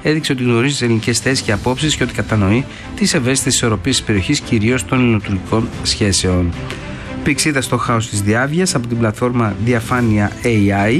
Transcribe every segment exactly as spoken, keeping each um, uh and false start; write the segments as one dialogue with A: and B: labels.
A: έδειξε ότι γνωρίζει τις ελληνικές θέσεις και απόψεις και ότι κατανοεί τις ευαίσθητες ισορροπίες της περιοχής, κυρίως των ελληνοτουρκικών σχέσεων. Πηξίδα στο χάος της διάβιας από την πλατφόρμα Διαφάνεια έι άι.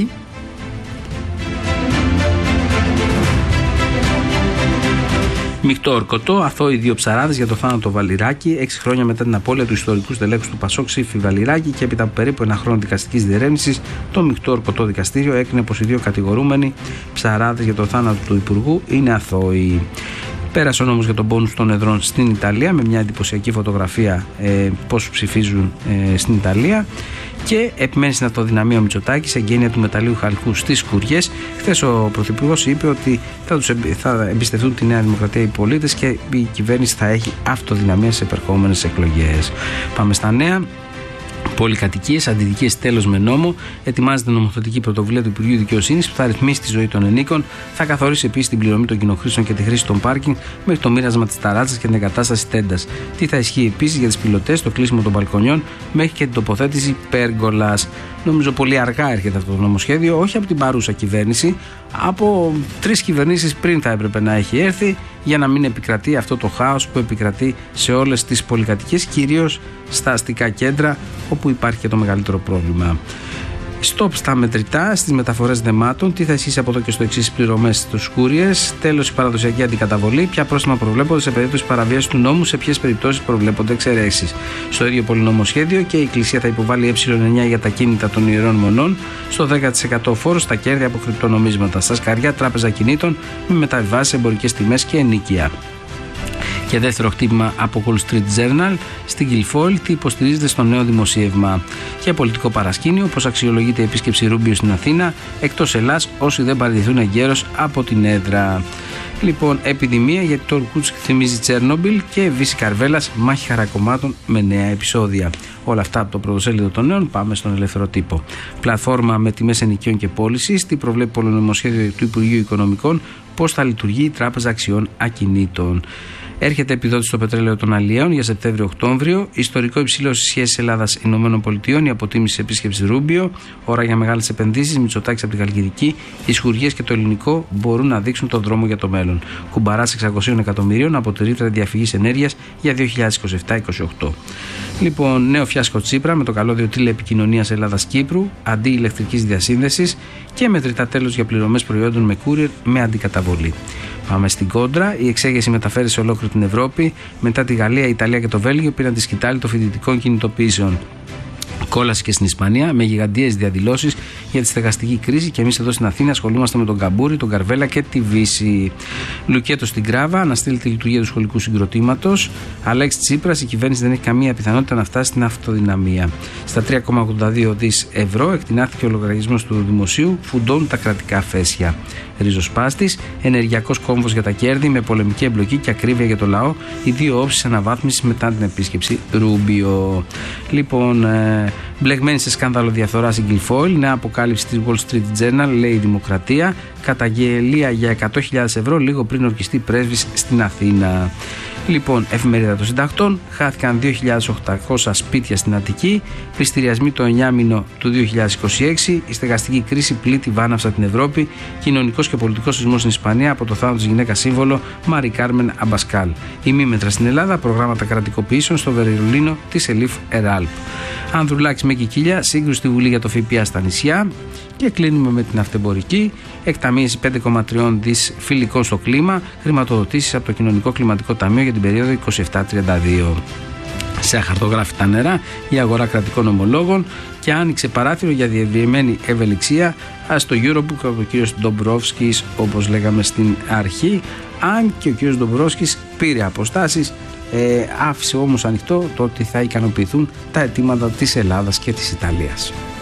A: Μεικτό ορκωτό, αθώοι δύο ψαράδες για το θάνατο Βαλιράκη, έξι χρόνια μετά την απώλεια του ιστορικού στελέχους του Πασόκ Ψήφι Βαλιράκη και έπειτα από περίπου ένα χρόνο δικαστικής διερεύνησης, το μεικτό ορκωτό δικαστήριο έκρινε πως οι δύο κατηγορούμενοι ψαράδες για το θάνατο του Υπουργού είναι αθώοι. Πέρασε ο νόμος για τον πόνους των εδρών στην Ιταλία με μια εντυπωσιακή φωτογραφία ε, πώς ψηφίζουν ε, στην Ιταλία. Και επιμένει στην αυτοδυναμία ο Μητσοτάκης, εγγένεια του μεταλλίου χαλκού στις Σκουριές. Χθες ο Πρωθυπουργός είπε ότι θα, τους εμπι, θα εμπιστευτούν τη Νέα Δημοκρατία οι πολίτες και η κυβέρνηση θα έχει αυτοδυναμία σε επερχόμενες εκλογές. Πάμε στα νέα. Πολυκατοικίες, αντιδικίες τέλος με νόμο. Ετοιμάζεται νομοθετική πρωτοβουλία του Υπουργείου Δικαιοσύνης που θα ρυθμίσει τη ζωή των ενίκων. Θα καθορίσει επίσης την πληρωμή των κοινοχρήσεων και τη χρήση των πάρκινγκ μέχρι το μοίρασμα της ταράτσας και την εγκατάσταση τέντας. Τι θα ισχύει επίσης για τις πιλωτές, το κλείσιμο των μπαλκονιών μέχρι και την τοποθέτηση πέργολας. Νομίζω πολύ αργά έρχεται αυτό το νομοσχέδιο, όχι από την παρούσα κυβέρνηση, από τρεις κυβερνήσεις πριν θα έπρεπε να έχει έρθει, για να μην επικρατεί αυτό το χάος που επικρατεί σε όλες τις πολυκατοικίες, κυρίως στα αστικά κέντρα όπου υπάρχει και το μεγαλύτερο πρόβλημα. Στοπ στα μετρητά, στις μεταφορές δεμάτων. Τι θα ισχύσει από εδώ και στο εξής: πληρωμές στους κούριες. Τέλος, η παραδοσιακή αντικαταβολή. Ποια πρόστιμα προβλέπονται σε περίπτωση παραβίασης του νόμου, σε ποιες περιπτώσεις προβλέπονται εξαιρέσεις. Στο ίδιο πολυνομοσχέδιο και η Εκκλησία θα υποβάλει ε εννιά για τα κίνητα των ιερών μονών. Στο δέκα τοις εκατό φόρο στα κέρδη από κρυπτονομίσματα. Στα σκαριά τράπεζα κινήτων με μεταβιβάσεις, εμπορικές τιμές και ενοίκια. Και δεύτερο χτύπημα από Wall Street Journal στην Guilfoyle, τι υποστηρίζεται στο νέο δημοσίευμα. Και πολιτικό παρασκήνιο, πώς αξιολογείται η επίσκεψη Ρούμπιο στην Αθήνα, εκτός Ελλάς, όσοι δεν παραιτηθούν εγκαίρως από την έδρα. Λοιπόν, επιδημία, γιατί το Ορκούτσκ θυμίζει Τσέρνομπιλ και Βύση Καρβέλας, μάχη χαρακομμάτων με νέα επεισόδια. Όλα αυτά από το πρωτοσέλιδο των νέων. Πάμε στον ελεύθερο τύπο. Πλατφόρμα με τιμές ενοικίων και πώλησης. Τι προβλέπει πολυνομοσχέδιο του Υπουργείου Οικονομικών, πώς θα λειτουργεί η Τράπεζα Αξιών Ακινήτων. Έρχεται επιδότηση στο πετρέλαιο των αλλιέων για Σεπτέμβριο-Οκτώβριο. Ιστορικό υψηλό στις σχέσεις Ελλάδα-ΗΠΑ. Η αποτίμηση επίσκεψη Ρούμπιο. Ώρα για μεγάλες επενδύσεις. Μητσοτάκης από την Χαλκιδική. Οι Σκουριές και το ελληνικό μπορούν να δείξουν τον δρόμο για το μέλλον. Κουμπαράς εξακόσια εκατομμυρίων από τη ρήτρα διαφυγής ενέργειας για δύο χιλιάδες είκοσι επτά είκοσι οκτώ. Λοιπόν, νέο φιάσκο Τσίπρα με το καλώδιο τηλεπικοινωνίας Ελλάδα-Κύπρου αντί ηλεκτρικής διασύνδεσης και μετρητά τέλος για πληρωμές προϊόντων με courier με αντικαταβολή. Πάμε στην κόντρα. Η εξέγερση μεταφέρει σε ολόκληρη την Ευρώπη. Μετά τη Γαλλία, η Ιταλία και το Βέλγιο πήραν τη σκητάλη των φοιτητικών κινητοποιήσεων. Κόλαση και στην Ισπανία με γιγαντιαίες διαδηλώσεις για τη στεγαστική κρίση και εμείς εδώ στην Αθήνα ασχολούμαστε με τον Καμπούρη, τον Καρβέλα και τη Βύση. Λουκέτο στην Κράβα αναστείλει τη λειτουργία του σχολικού συγκροτήματος. Αλέξη Τσίπρας, η κυβέρνηση δεν έχει καμία πιθανότητα να φτάσει στην αυτοδυναμία. Στα τρία κόμμα ογδόντα δύο δισεκατομμύρια ευρώ εκτινάχθηκε ο λογαριασμός του Δημοσίου, φουντώνουν τα κρατικά φέσια. Ριζοσπάστης, ενεργειακός κόμβος για τα κέρδη με πολεμική εμπλοκή και ακρίβεια για το λαό. Οι δύο όψεις αναβάθμισης μετά την επίσκεψη Ρούμπιο. Λοιπόν, ε, μπλεγμένη σε σκάνδαλο διαφθοράς η Guilfoyle, νέα αποκάλυψη της Wall Street Journal, λέει η Δημοκρατία. Καταγγελία για εκατό χιλιάδες ευρώ λίγο πριν ορκιστεί πρέσβης στην Αθήνα. Λοιπόν, εφημερίδα των συντακτών, χάθηκαν δύο χιλιάδες οκτακόσια σπίτια στην Αττική, πληστηριασμοί το εννιάμηνο του δύο χιλιάδες είκοσι έξι, η στεγαστική κρίση πλήττει βάναυσα την Ευρώπη, κοινωνικός και πολιτικός σεισμός στην Ισπανία από το θάνατο της γυναίκας σύμβολο Μάρι Κάρμεν Αμπασκάλ. Ημίμετρα στην Ελλάδα, προγράμματα κρατικοποιήσεων στο Βερολίνο της Ελίφ Εράλπ. Ανδρουλάκης με Κικίλια, σύγκρουση στη Βουλή για το ΦΠΑ στα νησιά. Και κλείνουμε με την αυτεμπορική. Εκταμείευση πέντε κόμμα τρία δισεκατομμύρια φιλικών στο κλίμα, χρηματοδοτήσεις από το Κοινωνικό Κλιματικό Ταμείο για την περίοδο είκοσι επτά τριάντα δύο. Σε αχαρτογράφητα νερά η αγορά κρατικών ομολόγων και άνοιξε παράθυρο για διευρυμένη ευελιξία στο Eurobook από τον κύριο Ντομπρόφσκης, όπως λέγαμε στην αρχή. Αν και ο κύριος Ντομπρόφσκης πήρε αποστάσεις, ε, άφησε όμως ανοιχτό το ότι θα ικανοποιηθούν τα αιτήματα της Ελλάδας και της Ιταλίας.